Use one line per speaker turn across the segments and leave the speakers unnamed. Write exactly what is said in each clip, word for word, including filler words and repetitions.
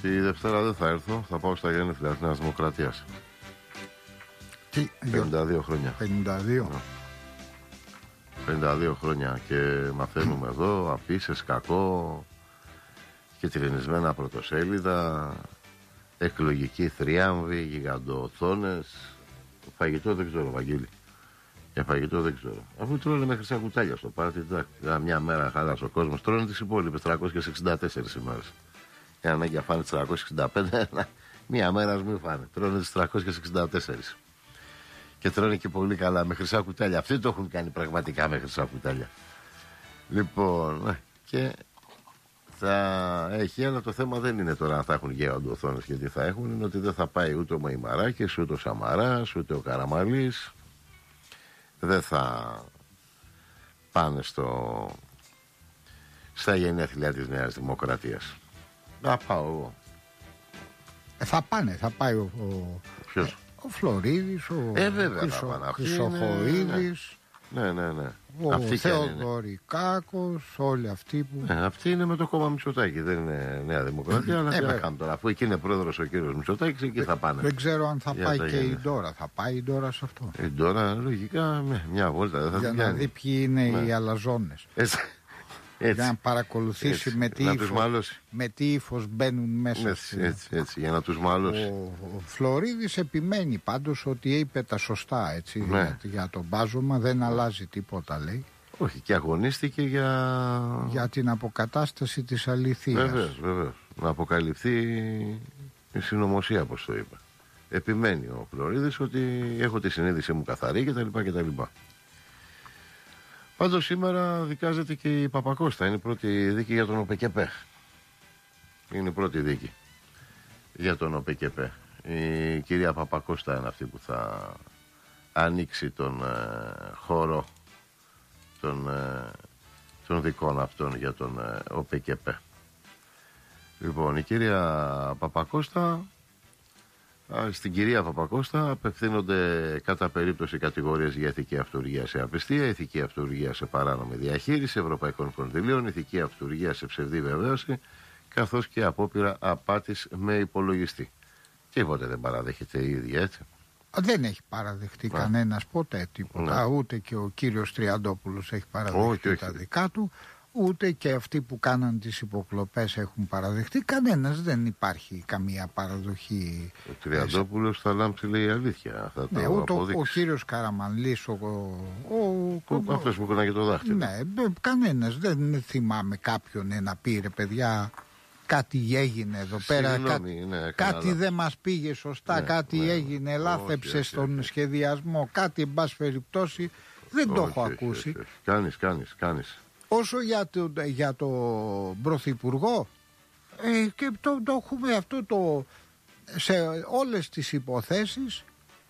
Τη Δευτέρα δεν θα έρθω, θα πάω στα γενέθλια της Νέας Δημοκρατίας.
Τι,
πενήντα δύο χρόνια.
πενήντα δύο.
Ναι. πενήντα δύο χρόνια και μαθαίνουμε εδώ αφήσεις, κακό και τυρινισμένα πρωτοσέλιδα, εκλογική θριάμβη, γιγαντοοθόνες. Φαγητό δεν ξέρω, Βαγγέλη. Για φαγητό δεν ξέρω. Αφού τρώνε με χρυσά κουτάλια στο πάρτι, μια μέρα χαλάς ο κόσμος, τρώνε τις υπόλοιπες τριακόσιες εξήντα τέσσερις ημέρες. Για να για φάνε τις τριακόσιες εξήντα πέντε, μια μέρα ας μην φάνε. Τρώνε τις τριακόσιες εξήντα τέσσερις. Και τρώνε και πολύ καλά με χρυσά κουτάλια. Αυτοί το έχουν κάνει πραγματικά με χρυσά κουτάλια. Λοιπόν, και θα έχει, αλλά το θέμα δεν είναι τώρα αν θα έχουν γίγαντοοθόνες και τι θα έχουν, είναι ότι δεν θα πάει ούτε ο Μαϊμαράκης, ούτε ο Σαμαράς, ούτε ο Καραμανλής. Δεν θα πάνε στο, στα γενέθλια της Νέας Δημοκρατίας. Θα πάω εγώ.
Ε, θα πάνε, θα πάει ο, ο,
Ποιος?
ο Φλωρίδης, ο
ε, βέβαια,
Χρυσο, Χρυσοχοΐδης,
ναι, ναι, ναι.
ο Θεοδωρικάκος, όλοι αυτοί που...
Ναι, αυτοί είναι με το κόμμα Μητσοτάκη, δεν είναι Νέα Δημοκρατία, αλλά
ε,
τι να κάνουν τώρα, αφού εκεί είναι πρόεδρος ο κύριος Μητσοτάκης, εκεί θα πάνε.
Δεν ξέρω αν θα για πάει και γεννήθη. Η Ντόρα, θα πάει η Ντόρα σε αυτό.
Η Ντόρα, λογικά, με μια βόλτα δεν θα
για
την
να
κάνει.
δει ποιοι είναι ναι. οι αλαζόνες.
Έτσι. Έτσι,
για να παρακολουθήσει
έτσι,
με, τι
να
ύφος, με τι ύφος μπαίνουν μέσα.
Έτσι, έτσι, έτσι, για να τους μάλωσει.
Ο, ο Φλωρίδης επιμένει πάντως ότι είπε τα σωστά, έτσι, ναι. για, για τον μπάζωμα, δεν αλλάζει τίποτα, λέει.
Όχι, και αγωνίστηκε για...
για την αποκατάσταση της αληθείας.
Βεβαίως, βεβαίως. Να αποκαλυφθεί η συνωμοσία, όπως το είπε. Επιμένει ο Φλωρίδης ότι έχω τη συνείδησή μου καθαρή κτλ. κτλ. Πάντως σήμερα δικάζεται και η Παπακώστα. Είναι η πρώτη δίκη για τον ΟΠΕΚΕΠΕ. Είναι η πρώτη δίκη για τον ΟΠΕΚΕΠΕ. Η κυρία Παπακώστα είναι αυτή που θα ανοίξει τον ε, χώρο των, ε, των δικών αυτών για τον ε, ΟΠΕΚΕΠΕ. Λοιπόν, η κυρία Παπακώστα... Στην κυρία Παπακώστα απευθύνονται κατά περίπτωση κατηγορίες για ηθική αυτουργία σε απιστία, ηθική αυτουργία σε παράνομη διαχείριση ευρωπαϊκών κονδυλίων, ηθική αυτουργία σε ψευδή βεβαίωση, καθώς και απόπειρα απάτης με υπολογιστή. Τίποτε δεν παραδέχεται η ίδια, έτσι.
Δεν έχει παραδεχτεί Α. κανένας ποτέ τίποτα. Ναι. Ούτε και ο κύριος Τριαντόπουλος έχει παραδεχτεί όχι, τα όχι. δικά του. Ούτε και αυτοί που κάναν τις υποκλοπές έχουν παραδεχτεί. Κανένας, δεν υπάρχει καμία παραδοχή.
Ο Τριαντόπουλος θα λάμψει, λέει, αλήθεια. Θα
ναι,
το
ούτε ο, ο κύριος Καραμανλής, ο, ο, ο,
αυτός που έκανε και το δάχτυλο.
Ναι, κανένας, δεν θυμάμαι κάποιον να πει, ρε παιδιά, κάτι έγινε εδώ πέρα,
Συγγνώμη,
κά,
ναι,
κάτι δεν μας πήγε σωστά, ναι, κάτι ναι, έγινε, λάθεψε όχι, στον όχι, όχι. σχεδιασμό, κάτι εν πάση περιπτώσει, δεν όχι, το έχω όχι, ακούσει.
Όχι, όχι. Κάνεις, κάνεις, κάνεις.
Όσο για το, για το Πρωθυπουργό, ε, και το, το έχουμε αυτό το, σε όλες τις υποθέσεις,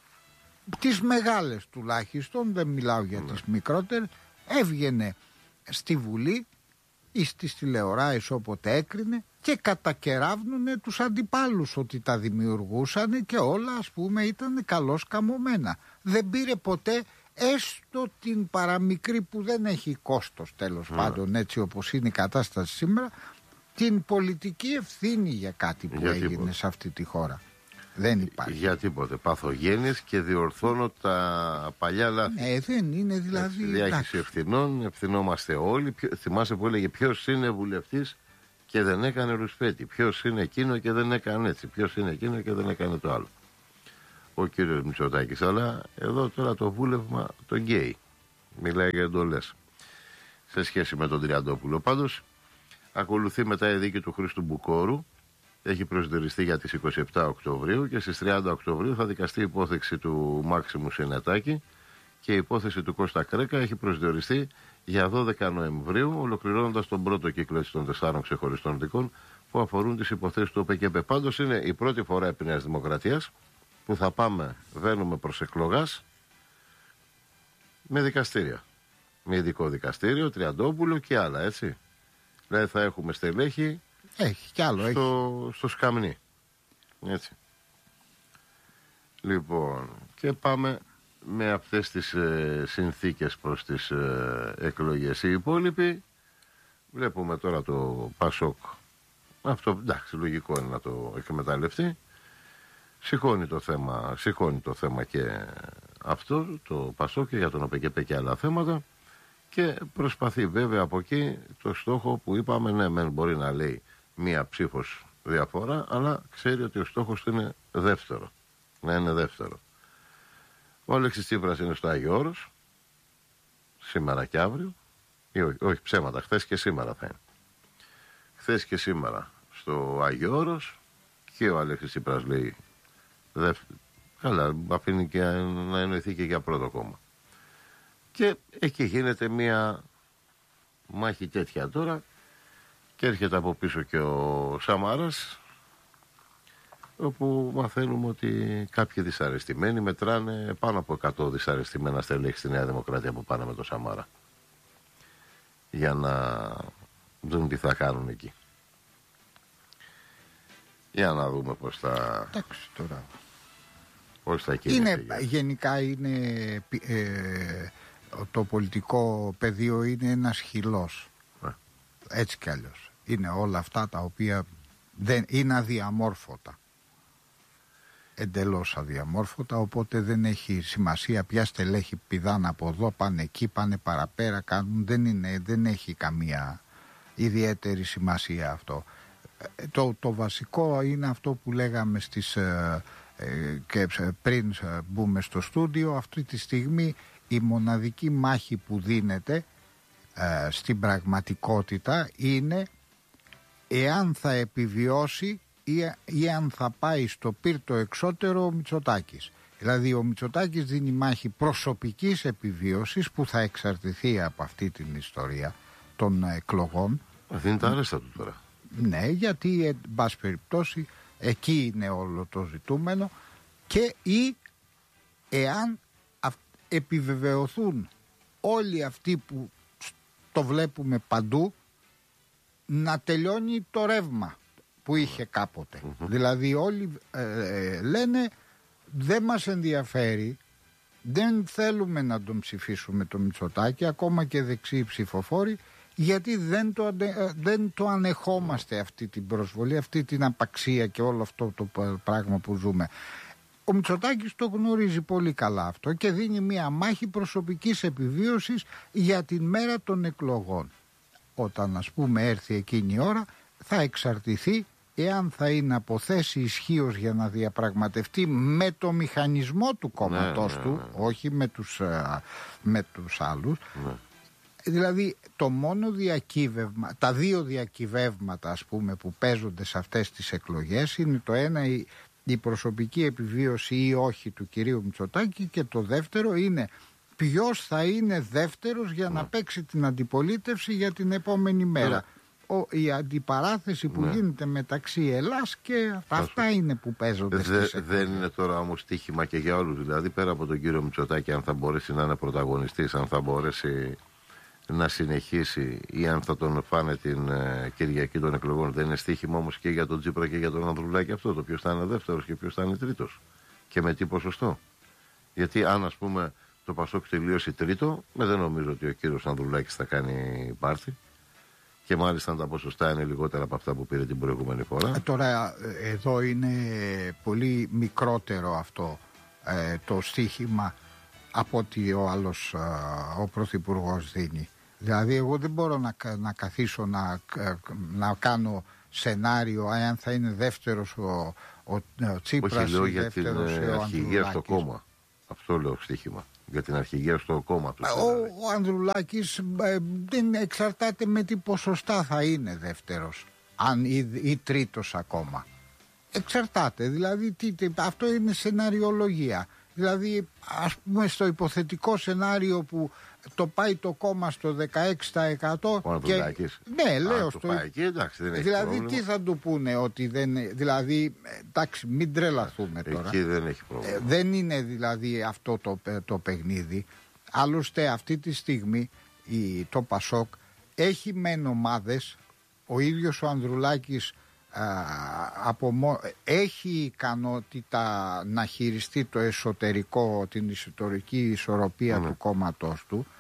τις μεγάλες τουλάχιστον, δεν μιλάω για ναι. τις μικρότερες, έβγαινε στη Βουλή ή στις τηλεοράσεις όποτε έκρινε και κατακεράβνουνε τους αντιπάλους ότι τα δημιουργούσαν και όλα, ας πούμε, ήταν καλώς καμωμένα. Δεν πήρε ποτέ έστω την παραμικρή, που δεν έχει κόστος τέλος mm. πάντων, έτσι όπως είναι η κατάσταση σήμερα, την πολιτική ευθύνη για κάτι που για έγινε τίποτε. Σε αυτή τη χώρα. Δεν υπάρχει.
Για τίποτε. Παθογένειες και διορθώνω τα παλιά λάθη.
Ναι, δεν είναι δηλαδή.
Διάχυση ευθυνών, ευθυνόμαστε όλοι. Ποιο, θυμάσαι που έλεγε ποιος είναι βουλευτής και δεν έκανε ρουσφέτη. Ποιος είναι εκείνο και δεν έκανε έτσι. Ποιος είναι εκείνο και δεν έκανε το άλλο. Ο κύριος Μητσοτάκης. Αλλά εδώ τώρα το βούλευμα, το γκέι, μιλάει για εντολές σε σχέση με τον Τριαντόπουλο. Πάντως ακολουθεί μετά η δίκη του Χρήστου Μπουκόρου. Έχει προσδιοριστεί για τις είκοσι επτά Οκτωβρίου και στις τριάντα Οκτωβρίου θα δικαστεί η υπόθεση του Μάξιμου Σινετάκη και η υπόθεση του Κώστα Κρέκα έχει προσδιοριστεί για δώδεκα Νοεμβρίου, ολοκληρώνοντας τον πρώτο κύκλο των τεσσάρων ξεχωριστών δικών που αφορούν τις υποθέσεις του ΟΠΕΚΕΠΕ. Πάντως είναι η πρώτη φορά επί Νέας Δημοκρατίας που θα πάμε, βαίνουμε προς εκλογάς με δικαστήρια. Με ειδικό δικαστήριο, Τριαντόπουλο και άλλα, έτσι. Δηλαδή θα έχουμε στελέχη.
Έχει κι άλλο,
στο,
έχει.
στο σκαμνί. Έτσι. Λοιπόν, και πάμε με αυτές τις ε, συνθήκες προς τις ε, εκλογές. Οι υπόλοιποι, βλέπουμε τώρα το Πασόκ Αυτό εντάξει, λογικό είναι να το εκμεταλλευτεί. Σηκώνει το θέμα, σηκώνει το θέμα και αυτό, το Πασόκ, για τον ΟΠΕΚΕΠΕ και άλλα θέματα, και προσπαθεί βέβαια από εκεί το στόχο που είπαμε, ναι, μεν μπορεί να λέει μία ψήφος διαφορά, αλλά ξέρει ότι ο στόχος του είναι δεύτερο. Να είναι δεύτερο. Ο Αλέξης Τσίπρας είναι στο Άγιο Όρος, σήμερα και αύριο, ή όχι, όχι ψέματα, χθες και σήμερα θα είναι. Χθες και σήμερα στο Άγιο Όρος, και ο Αλέξης Τσίπρας λέει δεύτερο. Καλά, αφήνει και να εννοηθεί και για πρώτο κόμμα. Και εκεί γίνεται μια μάχη τέτοια τώρα, και έρχεται από πίσω και ο Σαμάρας, όπου μαθαίνουμε ότι κάποιοι δυσαρεστημένοι μετράνε πάνω από εκατό δυσαρεστημένα στελέχη στη Νέα Δημοκρατία που πάνε με το Σαμάρα, για να δουν τι θα κάνουν εκεί. Για να δούμε πώς θα...
Εντάξει τώρα.
Πώς θα
είναι, γενικά είναι, ε, το πολιτικό πεδίο είναι ένας χυλός. Ε. Έτσι κι αλλιώς. Είναι όλα αυτά τα οποία δεν, είναι αδιαμόρφωτα. Εντελώς αδιαμόρφωτα, οπότε δεν έχει σημασία ποια στελέχη πηδάνε από εδώ, πάνε εκεί, πάνε παραπέρα, κάνουν, δεν, είναι, δεν έχει καμία ιδιαίτερη σημασία αυτό. Το, το βασικό είναι αυτό που λέγαμε στις, ε, ε, και πριν μπούμε στο στούντιο, αυτή τη στιγμή η μοναδική μάχη που δίνεται ε, στην πραγματικότητα είναι εάν θα επιβιώσει ή, ή αν θα πάει στο πύρτο εξώτερο ο Μητσοτάκης. Δηλαδή ο Μητσοτάκης δίνει μάχη προσωπικής επιβίωσης που θα εξαρτηθεί από αυτή την ιστορία των εκλογών.
Αυτή είναι τα άρεστα του τώρα.
Ναι, γιατί εν πάση περιπτώσει εκεί είναι όλο το ζητούμενο, και ή εάν επιβεβαιωθούν όλοι αυτοί που το βλέπουμε παντού, να τελειώνει το ρεύμα που είχε κάποτε. Mm-hmm. Δηλαδή όλοι ε, ε, λένε δεν μας ενδιαφέρει, δεν θέλουμε να τον ψηφίσουμε το Μητσοτάκη, ακόμα και δεξιοί ψηφοφόροι, γιατί δεν το, δεν το ανεχόμαστε αυτή την προσβολή, αυτή την απαξία και όλο αυτό το πράγμα που ζούμε. Ο Μητσοτάκης το γνωρίζει πολύ καλά αυτό και δίνει μια μάχη προσωπικής επιβίωσης για την μέρα των εκλογών. Όταν, ας πούμε, έρθει εκείνη η ώρα, θα εξαρτηθεί εάν θα είναι από θέση ισχύως για να διαπραγματευτεί με το μηχανισμό του κόμματός ναι, του, ναι, ναι. όχι με τους, με τους άλλους. Ναι. Δηλαδή το μόνο διακύβευμα, τα δύο διακυβεύματα, ας πούμε, που παίζονται σε αυτές τις εκλογές είναι το ένα η, η προσωπική επιβίωση ή όχι του κυρίου Μητσοτάκη, και το δεύτερο είναι ποιος θα είναι δεύτερος για να παίξει την αντιπολίτευση για την επόμενη μέρα. Ο, η αντιπαράθεση που ναι. γίνεται μεταξύ Ελλάς και αυτά, αυτά είναι που παίζονται Δε, στις εκλογές.
Δεν είναι τώρα όμως στοίχημα και για όλους, δηλαδή πέρα από τον κύριο Μητσοτάκη, αν θα μπορέσει να είναι πρωταγωνιστής, αν θα μπορέσει να συνεχίσει ή αν θα τον φάνε την ε, Κυριακή των εκλογών, δεν είναι στοίχημα όμως και για τον Τσίπρα και για τον Ανδρουλάκη αυτό, το ποιος θα είναι δεύτερος και ποιος θα είναι τρίτος και με τι ποσοστό. Γιατί αν, ας πούμε, το Πασόκ τελείωσε τρίτο, με δεν νομίζω ότι ο κύριος Ανδρουλάκης θα κάνει πάρτι, και μάλιστα τα ποσοστά είναι λιγότερα από αυτά που πήρε την προηγούμενη φορά.
Ε, τώρα εδώ είναι πολύ μικρότερο αυτό ε, το στοίχημα από ότι ο άλλος ε, ο Πρωθυπουργός δίνει. Δηλαδή εγώ δεν μπορώ να, να καθίσω να, να κάνω σενάριο αν θα είναι δεύτερος ο, ο, ο Τσίπρας.
Όχι, λέω
ή
για την αρχηγία στο κόμμα. Αυτό λέω στοίχημα. Για την αρχηγία στο κόμμα του.
Ο, ο Ανδρουλάκης ε, δεν εξαρτάται με τι ποσοστά θα είναι δεύτερος, αν ή, ή τρίτος ακόμα. Εξαρτάται, δηλαδή τι, τι, αυτό είναι σεναριολογία. Δηλαδή, ας πούμε, στο υποθετικό σενάριο που το πάει το κόμμα στο δεκαέξι τοις εκατό.
Ο Ανδρουλάκης.
Ναι, λέω
Α,
στο.
Το πάει εκεί, εντάξει, δεν έχει
δηλαδή,
πρόβλημα.
τι θα του πούνε, ότι δεν. Δηλαδή, εντάξει, μην τρελαθούμε τώρα.
Εκεί δεν έχει πρόβλημα.
Ε, δεν είναι δηλαδή αυτό το, το παιχνίδι. Άλλωστε, αυτή τη στιγμή η, το Πασόκ έχει μεν ομάδες. Ο ίδιος ο Ανδρουλάκης Α, από, έχει ικανότητα να χειριστεί το εσωτερικό, την εσωτερική ισορροπία mm. του κόμματός του,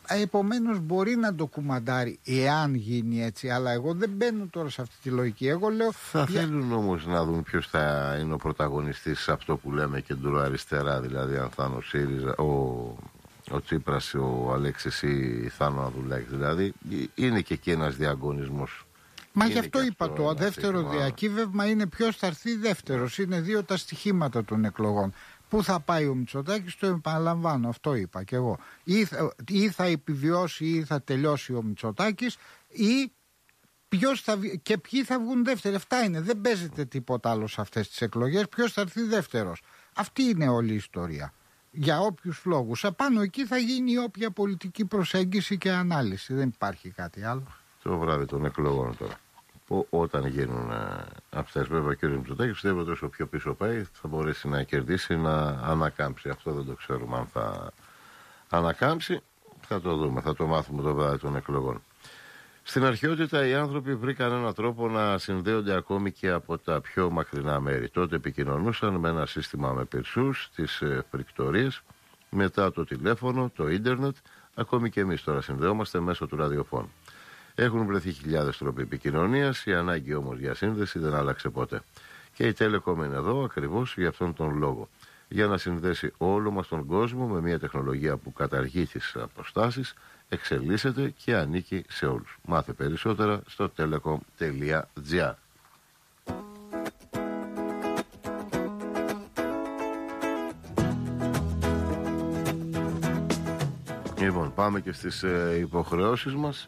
Επομένως μπορεί να το κουμαντάρει εάν γίνει έτσι, αλλά εγώ δεν μπαίνω τώρα σε αυτή τη λογική. Εγώ λέω,
θα για... θέλουν όμως να δουν ποιος θα είναι ο πρωταγωνιστής σε αυτό που λέμε κεντροαριστερά, δηλαδή αν θα είναι ο ΣΥΡΙΖΑ, ο, ο Τσίπρας, ο Αλέξης ή θα είναι ο Ανδρουλάκης. Δηλαδή είναι και εκεί ένας διαγωνισμός.
Μα γι' αυτό είπα, αυτό, το δεύτερο θέμα. Διακύβευμα είναι ποιος θα έρθει δεύτερος. Είναι δύο τα στοιχήματα των εκλογών. Πού θα πάει ο Μητσοτάκης, το επαναλαμβάνω, αυτό είπα και εγώ. Ή θα, ή θα επιβιώσει ή θα τελειώσει ο Μητσοτάκης, ή ποιος θα, και ποιοι θα βγουν δεύτεροι. Αυτά είναι, δεν παίζεται τίποτα άλλο σε αυτές τις εκλογές. Ποιος θα έρθει δεύτερος. Αυτή είναι όλη η ιστορία. Για όποιους λόγους. Απάνω εκεί θα γίνει όποια πολιτική προσέγγιση και ανάλυση. Δεν υπάρχει κάτι άλλο.
Το βράδυ των εκλογών τώρα. Που όταν γίνουν ε, αυτές, βέβαια ο κ. Μητσοτάκης πιστεύω ότι όσο πιο πίσω πάει θα μπορέσει να κερδίσει, να ανακάμψει. Αυτό δεν το ξέρουμε αν θα ανακάμψει. Θα το δούμε, θα το μάθουμε το βράδυ των εκλογών. Στην αρχαιότητα οι άνθρωποι βρήκαν έναν τρόπο να συνδέονται ακόμη και από τα πιο μακρινά μέρη. Τότε επικοινωνούσαν με ένα σύστημα με πυρσούς, τις ε, φρικτορίες, μετά το τηλέφωνο, το ίντερνετ. Ακόμη και εμείς τώρα συνδεόμαστε μέσω του ραδιοφώνου. Έχουν βρεθεί χιλιάδες τρόποι επικοινωνίας, η ανάγκη όμως για σύνδεση δεν άλλαξε ποτέ. Και η Telecom είναι εδώ ακριβώς για αυτόν τον λόγο. Για να συνδέσει όλο μας τον κόσμο με μια τεχνολογία που καταργεί τις αποστάσεις, εξελίσσεται και ανήκει σε όλους. Μάθε περισσότερα στο telecom τελεία gr. Λοιπόν, πάμε και στις ε, υποχρεώσεις μας.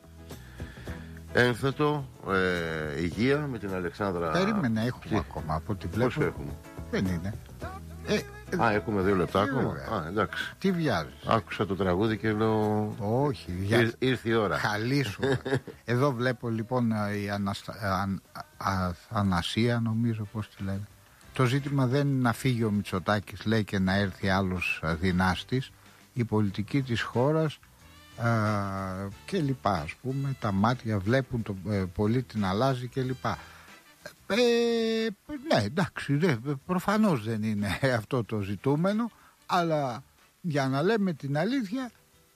Ένθετο, ε, υγεία με την Αλεξάνδρα.
Περίμενε, έχουμε τι? Ακόμα από ό,τι βλέπω.
Πόσο έχουμε?
Δεν είναι. Ε,
Α, έχουμε δύο λεπτά
ε,
ακόμα. Α, εντάξει.
Τι βιάζεις?
Άκουσα το τραγούδι και λέω.
Όχι,
Ήρ, ήρθε η ώρα.
Χαλίσου. Εδώ βλέπω λοιπόν η αναστα... αν... α... Ανασία, νομίζω πώς τη λένε. Το ζήτημα δεν είναι να φύγει ο Μητσοτάκης, λέει, και να έρθει άλλος δυνάστης. Η πολιτική της χώρας Uh, και λοιπά, ας πούμε, τα μάτια βλέπουν το ε, πολίτη να αλλάζει και λοιπά. Ε, ναι, εντάξει, δε, προφανώς δεν είναι αυτό το ζητούμενο, αλλά για να λέμε την αλήθεια,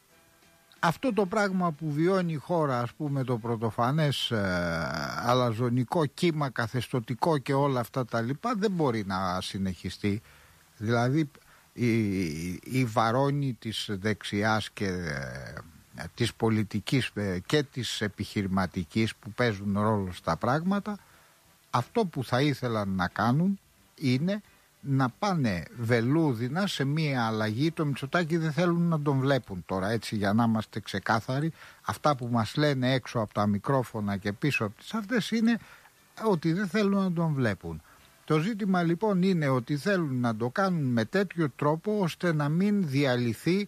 αυτό το πράγμα που βιώνει η χώρα, ας πούμε, το πρωτοφανές ε, αλαζονικό κύμα καθεστωτικό και όλα αυτά τα λοιπά, δεν μπορεί να συνεχιστεί. Δηλαδή η, η βαρώνη της δεξιάς και ε, της πολιτικής ε, και της επιχειρηματικής που παίζουν ρόλο στα πράγματα, αυτό που θα ήθελαν να κάνουν είναι να πάνε βελούδινα σε μία αλλαγή. Το Μητσοτάκη δεν θέλουν να τον βλέπουν τώρα, έτσι, για να είμαστε ξεκάθαροι. Αυτά που μας λένε έξω από τα μικρόφωνα και πίσω από τις αυτές είναι ότι δεν θέλουν να τον βλέπουν. Το ζήτημα λοιπόν είναι ότι θέλουν να το κάνουν με τέτοιο τρόπο ώστε να μην διαλυθεί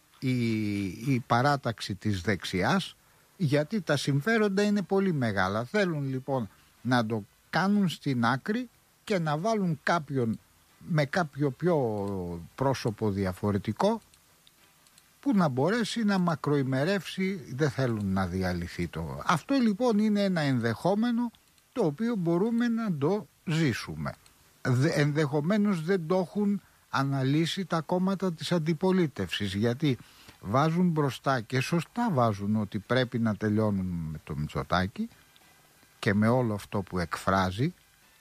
η, η παράταξη της δεξιάς, γιατί τα συμφέροντα είναι πολύ μεγάλα. Θέλουν λοιπόν να το κάνουν στην άκρη και να βάλουν κάποιον με κάποιο πιο πρόσωπο διαφορετικό που να μπορέσει να μακροημερεύσει, δεν θέλουν να διαλυθεί το. Αυτό λοιπόν είναι ένα ενδεχόμενο το οποίο μπορούμε να το ζήσουμε. Ενδεχομένως δεν το έχουν αναλύσει τα κόμματα της αντιπολίτευσης, γιατί βάζουν μπροστά και σωστά βάζουν ότι πρέπει να τελειώνουν με το Μητσοτάκη και με όλο αυτό που εκφράζει,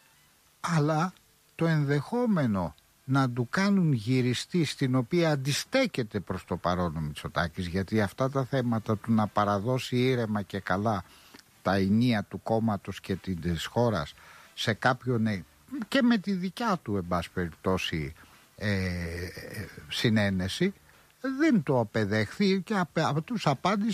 αλλά το ενδεχόμενο να του κάνουν γυριστή, στην οποία αντιστέκεται προς το παρόν ο Μητσοτάκης, γιατί αυτά τα θέματα του να παραδώσει ήρεμα και καλά τα ενία του κόμματος και της χώρας σε κάποιον και με τη δικιά του εν πάση περιπτώσει ε, συνένεση, δεν το απεδέχθη και από τους απάντησε